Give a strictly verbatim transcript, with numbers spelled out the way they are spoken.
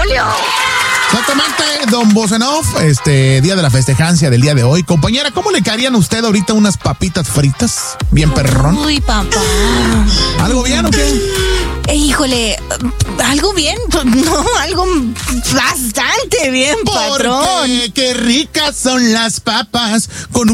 Julio. Exactamente, don Bosenov, este día de la festejancia del día de hoy. Compañera, ¿cómo le caerían a usted ahorita unas papitas fritas? Bien perrón. Uy, papá. ¿Algo bien o qué? Eh, híjole, ¿algo bien? No, algo bastante bien, patrón. Porque qué ricas son las papas con un